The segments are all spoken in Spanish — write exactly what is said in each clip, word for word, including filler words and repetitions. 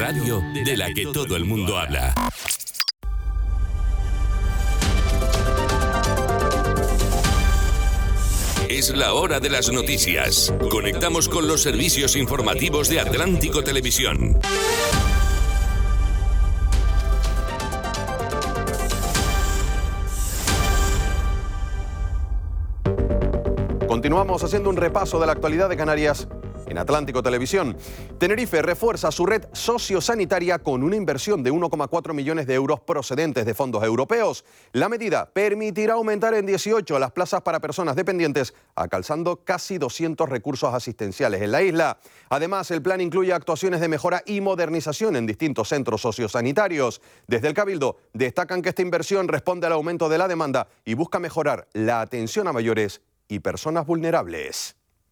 radio de la que todo el mundo habla. Es la hora de las noticias. Conectamos con los servicios informativos de Atlántico Televisión. Continuamos haciendo un repaso de la actualidad de Canarias en Atlántico Televisión. Tenerife refuerza su red sociosanitaria con una inversión de uno coma cuatro millones de euros procedentes de fondos europeos. La medida permitirá aumentar en dieciocho las plazas para personas dependientes, alcanzando casi doscientos recursos asistenciales en la isla. Además, el plan incluye actuaciones de mejora y modernización en distintos centros sociosanitarios. Desde el Cabildo destacan que esta inversión responde al aumento de la demanda y busca mejorar la atención a mayores y personas vulnerables.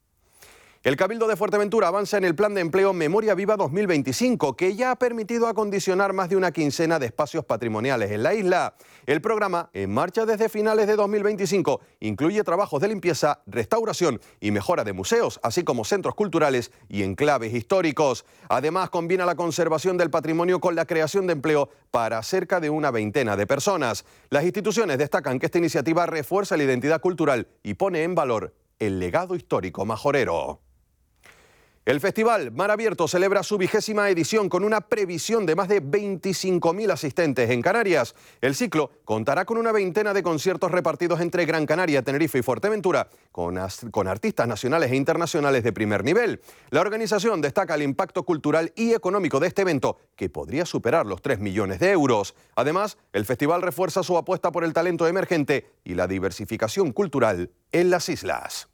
El Cabildo de Fuerteventura avanza en el Plan de Empleo Memoria Viva dos mil veinticinco, que ya ha permitido acondicionar más de una quincena de espacios patrimoniales en la isla. El programa, en marcha desde finales de dos mil veinticinco, incluye trabajos de limpieza, restauración y mejora de museos, así como centros culturales y enclaves históricos. Además, combina la conservación del patrimonio con la creación de empleo para cerca de una veintena de personas. Las instituciones destacan que esta iniciativa refuerza la identidad cultural y pone en valor el legado histórico majorero. El Festival Mar Abierto celebra su vigésima edición con una previsión de más de veinticinco mil asistentes en Canarias. El ciclo contará con una veintena de conciertos repartidos entre Gran Canaria, Tenerife y Fuerteventura, con, con artistas nacionales e internacionales de primer nivel. La organización destaca el impacto cultural y económico de este evento, que podría superar los tres millones de euros. Además, el festival refuerza su apuesta por el talento emergente y la diversificación cultural en las islas.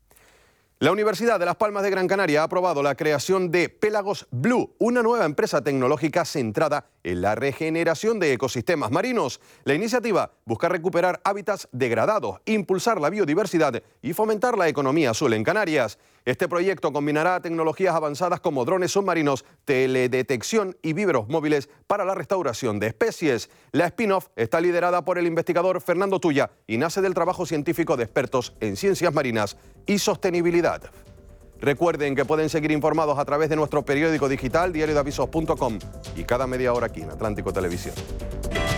La Universidad de Las Palmas de Gran Canaria ha aprobado la creación de Pélagos Blue, una nueva empresa tecnológica centrada en la regeneración de ecosistemas marinos. La iniciativa busca recuperar hábitats degradados, impulsar la biodiversidad y fomentar la economía azul en Canarias. Este proyecto combinará tecnologías avanzadas como drones submarinos, teledetección y víveros móviles para la restauración de especies. La spin-off está liderada por el investigador Fernando Tuya y nace del trabajo científico de expertos en ciencias marinas y sostenibilidad. Recuerden que pueden seguir informados a través de nuestro periódico digital diario de avisos punto com y cada media hora aquí en Atlántico Televisión.